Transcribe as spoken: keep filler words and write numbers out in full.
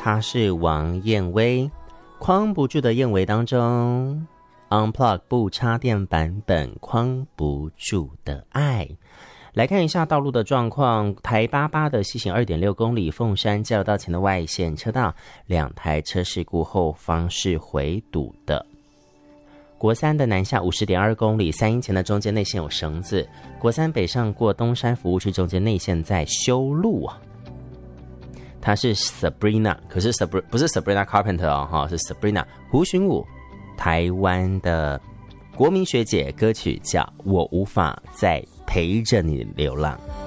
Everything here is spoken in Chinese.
她是王燕薇。框不住的燕薇当中 Unplug 不插电版本框不住的爱。来看一下道路的状况，台八八的西行 二点六公里凤山交流道前的外线车道，两台车事故后方是回堵的。国三的南下 五十点二公里，三英前的中间内线有绳子。国三北上过东山服务区中间内线在修路啊。它是 Sabrina， 可是 Sabrina 不是 Sabrina Carpenter 哦，是 Sabrina 胡寻武，台湾的国民学姐，歌曲叫《我无法再陪着你流浪》。